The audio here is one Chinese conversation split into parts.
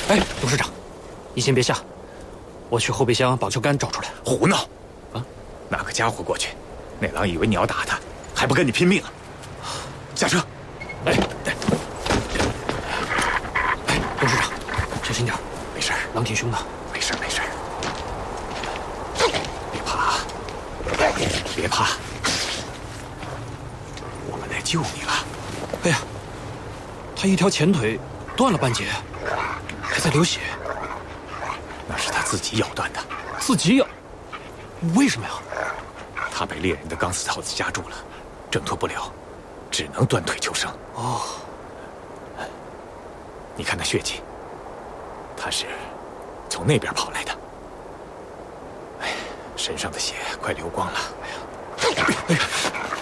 哎，董事长，你先别下，我去后备箱把球杆找出来。 胡闹！啊，哪个家伙过去？那狼以为你要打他，还不跟你拼命啊？下车！ 哎，董事长，小心点。 没事， 狼挺凶的。 没事。别怕啊，别怕，我们来救你了。 哎呀，他一条前腿断了半截，还在流血。 那是他自己咬断的。 自己咬？为什么呀？ 他被猎人的钢丝套子夹住了，挣脱不了，只能断腿求生。 哦， 你看那血迹，他是从那边跑来的。哎，身上的血快流光了。 哎呀，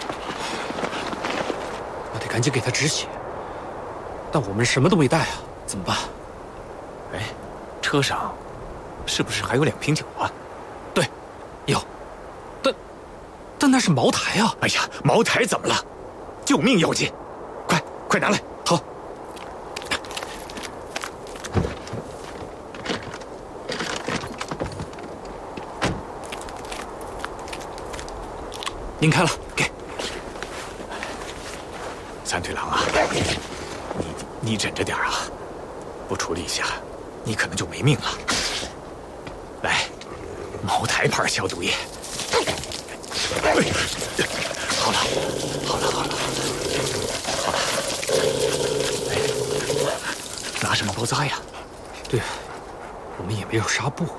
我得赶紧给他止血。但我们什么都没带啊，怎么办？ 哎，车上是不是还有2瓶酒啊？ 对，有。但那是茅台啊！ 哎呀，茅台怎么了？救命要紧，快拿来！ 好。您开了，给。 三腿狼啊，你忍着点啊，不处理一下，你可能就没命了。来，茅台牌消毒液。好了，哎，拿什么包扎呀？ 对，我们也没有纱布。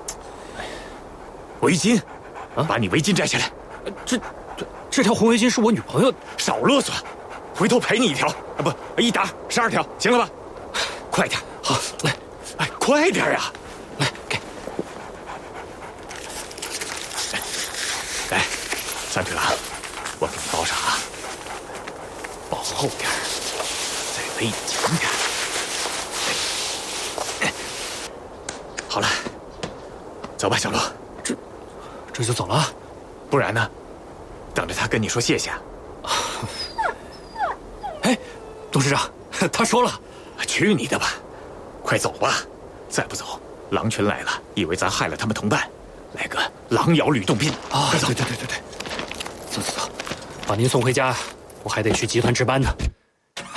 围巾，把你围巾摘下来。 这条红围巾是我女朋友。 少啰嗦，回头赔你1条啊，不，1打12条，行了吧？快点， 好，来， 哎，快点呀！ 来，给。 来，三腿狼，我给你包上啊，包厚点，再勒紧点。好了，走吧，小罗。 这就走了？ 不然呢？等着他跟你说谢谢。 哎，董事长，他说了。 去你的吧，快走吧！再不走，狼群来了，以为咱害了他们同伴，来个狼咬吕洞宾啊！对，走，把您送回家，我还得去集团值班呢。